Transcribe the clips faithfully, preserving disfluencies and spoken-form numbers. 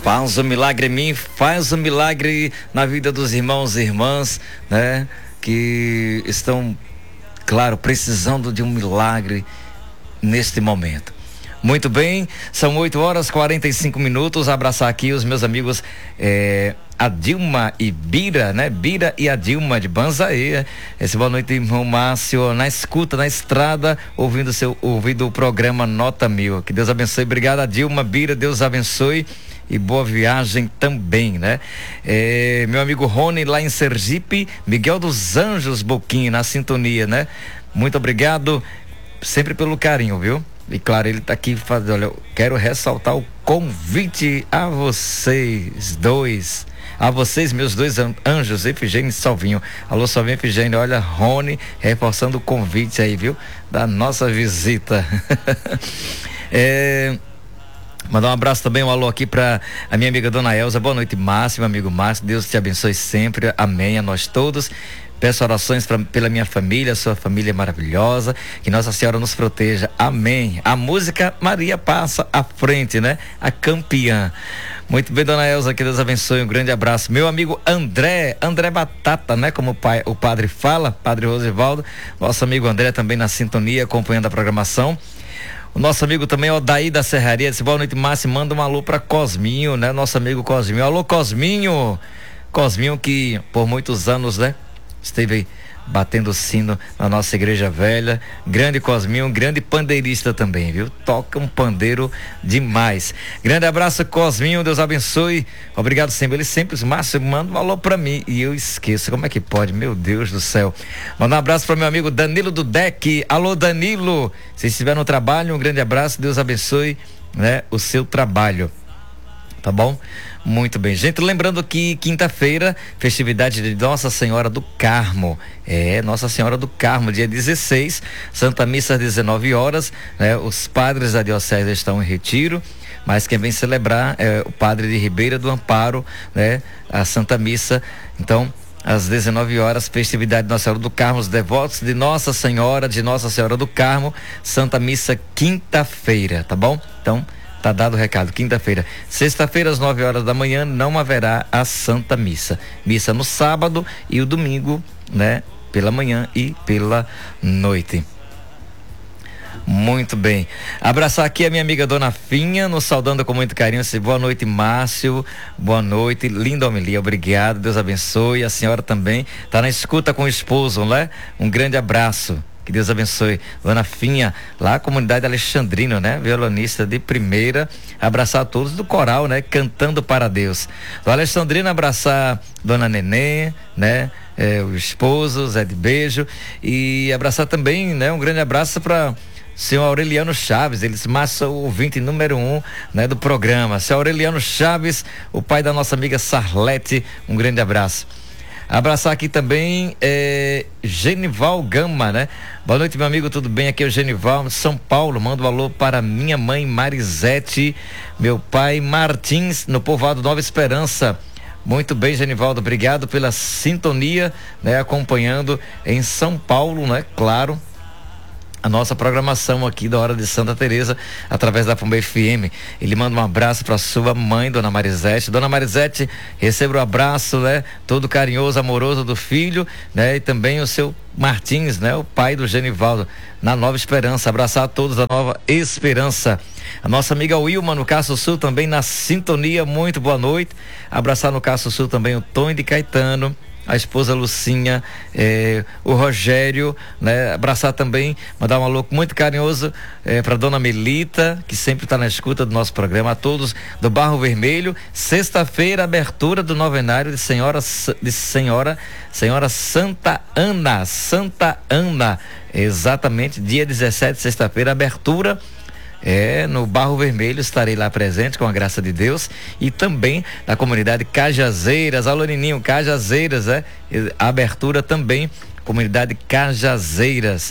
Faz um milagre em mim, faz um milagre na vida dos irmãos e irmãs, né? Que estão, claro, precisando de um milagre neste momento. Muito bem, são oito horas e quarenta e cinco minutos. Abraçar aqui os meus amigos, é, a Dilma e Bira, né? Bira e a Dilma de Banzaê. Esse boa noite, irmão Márcio, na escuta, na estrada, ouvindo seu, ouvindo o programa Nota Mil. Que Deus abençoe. Obrigado a Dilma, Bira, Deus abençoe. E boa viagem também, né? É, meu amigo Rony lá em Sergipe, Miguel dos Anjos Boquim na sintonia, né? Muito obrigado sempre pelo carinho, viu? E claro, ele tá aqui fazendo, olha, eu quero ressaltar o convite a vocês dois, a vocês, meus dois anjos, Efigênio e Salvinho. Alô, Salvinho e Efigênio, olha, Rony reforçando o convite aí, viu? Da nossa visita. é... Mandar um abraço também, um alô aqui para a minha amiga Dona Elza. Boa noite, Márcio, meu amigo Márcio. Deus te abençoe sempre. Amém. A nós todos. Peço orações pra, pela minha família, sua família maravilhosa. Que Nossa Senhora nos proteja. Amém. A música Maria passa à frente, né? A campeã. Muito bem, Dona Elza, que Deus abençoe. Um grande abraço. Meu amigo André, André Batata, né? Como o, pai, o padre fala, Padre Rosivaldo. Nosso amigo André também na sintonia, acompanhando a programação. O nosso amigo também, Odaí da Serraria, disse boa noite, Márcio, manda um alô para Cosminho, né? Nosso amigo Cosminho. Alô, Cosminho! Cosminho que por muitos anos, né? Esteve batendo sino na nossa igreja velha. Grande Cosminho, grande pandeirista também, viu? Toca um pandeiro demais. Grande abraço, Cosminho, Deus abençoe. Obrigado sempre. Ele sempre, Márcio, manda um alô pra mim. E eu esqueço, como é que pode? Meu Deus do céu. Manda um abraço para meu amigo Danilo do D E C. Alô, Danilo. Se estiver no trabalho, um grande abraço. Deus abençoe, né, o seu trabalho. Tá bom? Muito bem, gente, lembrando que quinta-feira, festividade de Nossa Senhora do Carmo, é, Nossa Senhora do Carmo, dia dezesseis, Santa Missa às dezenove horas, né? Os padres da diocese estão em retiro, mas quem vem celebrar é o padre de Ribeira do Amparo, né? A Santa Missa, então, às dezenove horas, festividade de Nossa Senhora do Carmo, os devotos de Nossa Senhora, de Nossa Senhora do Carmo, Santa Missa quinta-feira, tá bom? Então, tá dado o recado, quinta-feira. Sexta-feira, às nove horas da manhã, não haverá a Santa Missa. Missa no sábado e o domingo, né? Pela manhã e pela noite. Muito bem. Abraçar aqui a minha amiga Dona Finha, nos saudando com muito carinho. Boa noite, Márcio. Boa noite. Linda homilia. Obrigado. Deus abençoe. A senhora também tá na escuta com o esposo, né? Um grande abraço. Que Deus abençoe. Dona Finha, lá a comunidade Alexandrino, né? Violonista de primeira. Abraçar a todos do coral, né? Cantando para Deus. Do Alexandrino, abraçar Dona Nenê, né? É, o esposo, Zé de Beijo. E abraçar também, né? Um grande abraço para senhor Aureliano Chaves, ele se massa o ouvinte número um, né? Do programa. Senhor Aureliano Chaves, o pai da nossa amiga Sarlete, um grande abraço. Abraçar aqui também é, Genival Gama, né? Boa noite, meu amigo, tudo bem? Aqui é o Genival, São Paulo. Manda um alô para minha mãe Marisete, meu pai Martins, no povoado Nova Esperança. Muito bem, Genivaldo, obrigado pela sintonia, né? Acompanhando em São Paulo, né? Claro, a nossa programação aqui da Hora de Santa Teresa, através da Pomba F M. Ele manda um abraço para sua mãe, Dona Marisete. Dona Marisete, receba o abraço, né? Todo carinhoso, amoroso do filho, né? E também o seu Martins, né? O pai do Genivaldo, na Nova Esperança. Abraçar a todos da Nova Esperança. A nossa amiga Wilma no Caço Sul também na sintonia, muito boa noite. Abraçar no Caço Sul também o Tony de Caetano, a esposa Lucinha, eh, o Rogério, né? Abraçar também, mandar um alô muito carinhoso eh, para dona Melita, que sempre está na escuta do nosso programa, a todos do Barro Vermelho. Sexta-feira, abertura do novenário de Senhora de Senhora Senhora Santa Ana, Santa Ana, exatamente, dia dezessete, sexta-feira, abertura. É, no Barro Vermelho, estarei lá presente com a graça de Deus, e também da comunidade Cajazeiras. Alô, Nininho, Cajazeiras, é? A abertura também, comunidade Cajazeiras.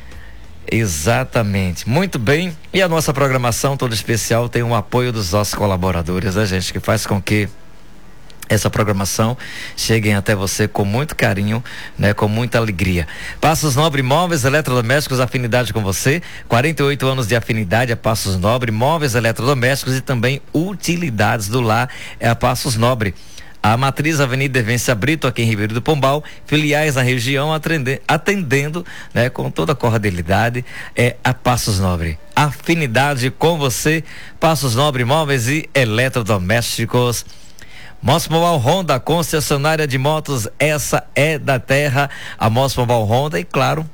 Exatamente, muito bem. E a nossa programação toda especial tem o apoio dos nossos colaboradores, né, gente, que faz com que essa programação cheguem até você com muito carinho, né, com muita alegria. Passos Nobre Móveis Eletrodomésticos, afinidade com você, quarenta e oito anos de afinidade a Passos Nobre, móveis eletrodomésticos e também utilidades do lar é a Passos Nobre. A matriz Avenida Evência Brito, aqui em Ribeiro do Pombal, filiais na região atendendo, atendendo né, com toda a cordialidade, é a Passos Nobre. Afinidade com você, Passos Nobre Móveis e Eletrodomésticos. Motos Mobile Honda, concessionária de motos, essa é da terra, a Motos Mobile Honda e claro,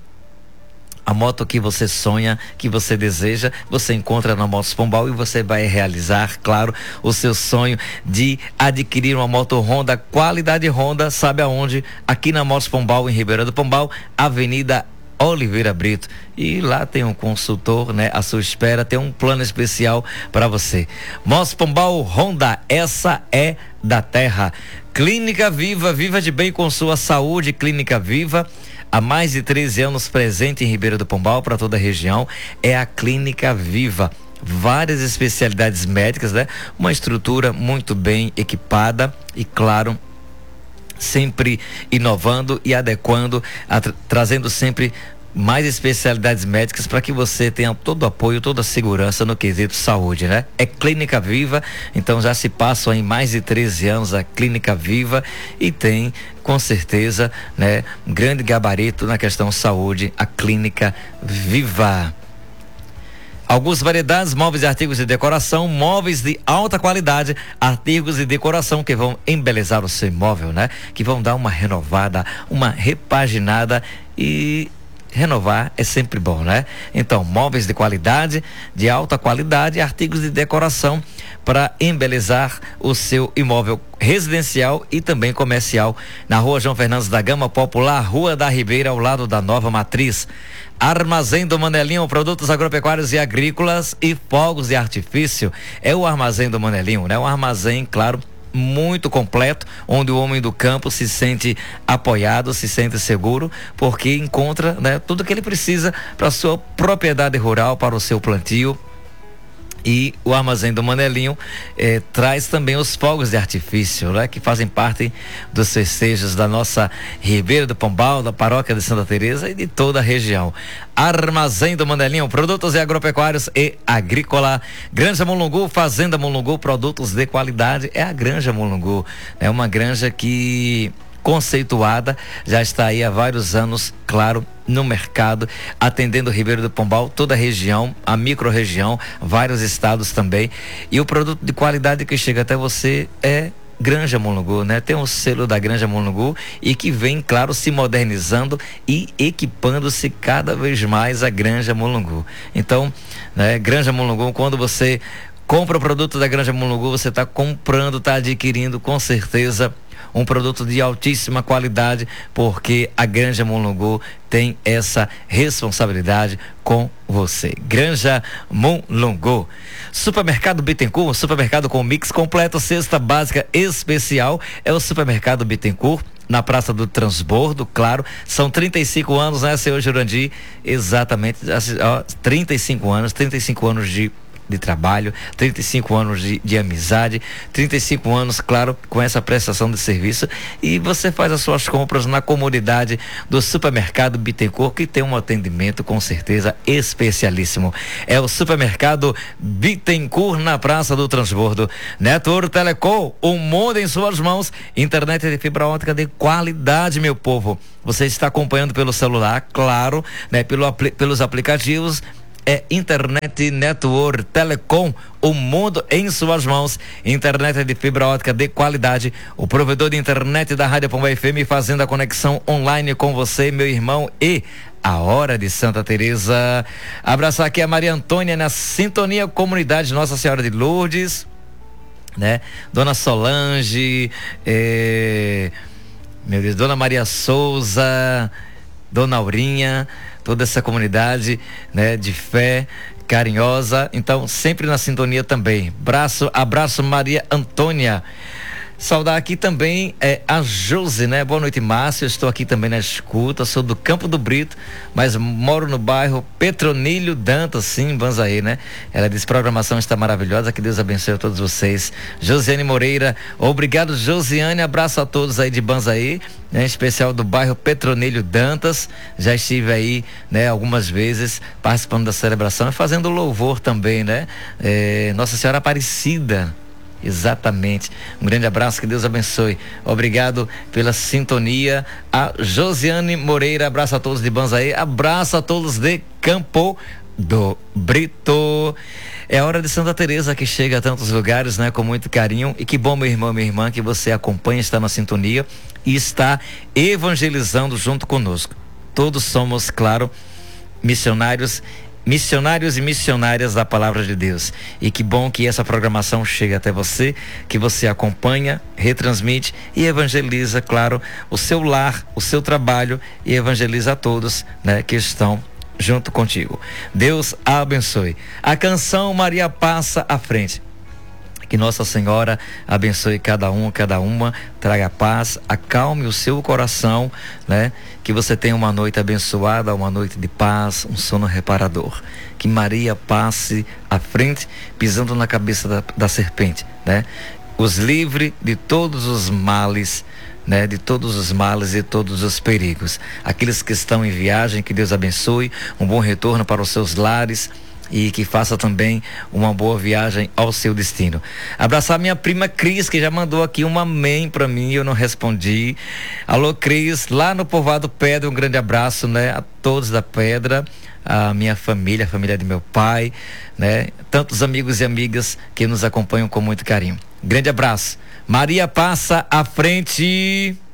a moto que você sonha, que você deseja, você encontra na Motos Pombal e você vai realizar, claro, o seu sonho de adquirir uma moto Honda, qualidade Honda, sabe aonde? Aqui na Motos Pombal, em Ribeira do Pombal, Avenida Oliveira Brito, e lá tem um consultor, né, à sua espera, tem um plano especial para você. Motos Pombal Honda, essa é da terra. Clínica Viva, viva de bem com sua saúde. Clínica Viva, há mais de treze anos presente em Ribeira do Pombal, para toda a região, é a Clínica Viva. Várias especialidades médicas, né? Uma estrutura muito bem equipada e claro, sempre inovando e adequando, a, trazendo sempre mais especialidades médicas para que você tenha todo o apoio, toda a segurança no quesito saúde, né? É Clínica Viva, então já se passam aí mais de treze anos a Clínica Viva e tem com certeza, né, um grande gabarito na questão saúde, a Clínica Viva. Algumas variedades, móveis e artigos de decoração, móveis de alta qualidade, artigos de decoração que vão embelezar o seu imóvel, né? Que vão dar uma renovada, uma repaginada e renovar é sempre bom, né? Então, móveis de qualidade, de alta qualidade, artigos de decoração para embelezar o seu imóvel residencial e também comercial na Rua João Fernandes da Gama, popular Rua da Ribeira, ao lado da Nova Matriz. Armazém do Manelinho, produtos agropecuários e agrícolas e fogos de artifício. É o Armazém do Manelinho, né? Um armazém, claro, muito completo, onde o homem do campo se sente apoiado, se sente seguro, porque encontra, né, tudo que ele precisa para a sua propriedade rural, para o seu plantio. E o Armazém do Manelinho eh, traz também os fogos de artifício, né, que fazem parte dos festejos da nossa Ribeira do Pombal, da paróquia de Santa Teresa e de toda a região. Armazém do Manelinho, produtos agropecuários e agrícola. Granja Mulungu, Fazenda Mulungu, produtos de qualidade. É a Granja Mulungu, é uma granja que conceituada, já está aí há vários anos, claro, no mercado, atendendo Ribeiro do Pombal, toda a região, a micro-região, vários estados também. E o produto de qualidade que chega até você é Granja Mulungu, né? Tem o selo da Granja Mulungu e que vem, claro, se modernizando e equipando-se cada vez mais a Granja Mulungu. Então, né, Granja Mulungu, quando você compra o produto da Granja Mulungu, você está comprando, está adquirindo com certeza um produto de altíssima qualidade, porque a Granja Mulungu tem essa responsabilidade com você. Granja Mulungu. Supermercado Bittencourt, supermercado com mix completo, cesta básica especial, é o Supermercado Bittencourt, na Praça do Transbordo, claro, são trinta e cinco anos, né, senhor Jurandir? Exatamente, ó, trinta e cinco anos, trinta e cinco anos de de trabalho, trinta e cinco anos de, de amizade, trinta e cinco anos, claro, com essa prestação de serviço, e você faz as suas compras na comodidade do Supermercado Bittencourt, que tem um atendimento com certeza especialíssimo. É o Supermercado Bittencourt, na Praça do Transbordo. Network Telecom, o mundo em suas mãos, internet de fibra ótica de qualidade, meu povo. Você está acompanhando pelo celular, claro, né, pelo, pelos aplicativos. É Internet Network Telecom, o mundo em suas mãos. Internet de fibra ótica de qualidade. O provedor de internet da Rádio Pombal F M, fazendo a conexão online com você, meu irmão, e a hora de Santa Teresa. Abraçar aqui a Maria Antônia na sintonia, comunidade Nossa Senhora de Lourdes, né? Dona Solange, é... meu Deus, Dona Maria Souza, Dona Aurinha, toda essa comunidade, né, de fé carinhosa, então sempre na sintonia também. Abraço, abraço Maria Antônia. Saudar aqui também é a Josi, né? Boa noite, Márcio. Eu estou aqui também na escuta. Sou do Campo do Brito, mas moro no bairro Petronilho Dantas, sim, em Banzaí, né? Ela diz: programação está maravilhosa. Que Deus abençoe a todos vocês. Josiane Moreira, obrigado, Josiane. Abraço a todos aí de Banzaí, né? Em especial do bairro Petronilho Dantas. Já estive aí, né? Algumas vezes participando da celebração e fazendo louvor também, né? É, Nossa Senhora Aparecida. Exatamente. Um grande abraço, que Deus abençoe. Obrigado pela sintonia. A Josiane Moreira, abraço a todos de Banzaí, abraço a todos de Campo do Brito. É hora de Santa Teresa, que chega a tantos lugares, né, com muito carinho. E que bom, meu irmão, minha irmã, que você acompanha, está na sintonia e está evangelizando junto conosco. Todos somos, claro, missionários missionários e missionárias da palavra de Deus. E que bom que essa programação chega até você, que você acompanha, retransmite e evangeliza, claro, o seu lar, o seu trabalho, e evangeliza a todos, né, que estão junto contigo. Deus abençoe. A canção Maria Passa à Frente. Que Nossa Senhora abençoe cada um, cada uma, traga paz, acalme o seu coração, né? Que você tenha uma noite abençoada, uma noite de paz, um sono reparador. Que Maria passe à frente, pisando na cabeça da, da serpente, né? Os livre de todos os males, né? De todos os males e todos os perigos. Aqueles que estão em viagem, que Deus abençoe, um bom retorno para os seus lares, e que faça também uma boa viagem ao seu destino. Abraçar minha prima Cris, que já mandou aqui um amém para mim, eu não respondi. Alô, Cris, lá no Povoado Pedra, um grande abraço, né, a todos da Pedra, a minha família, a família de meu pai, né, tantos amigos e amigas que nos acompanham com muito carinho. Grande abraço. Maria Passa à Frente.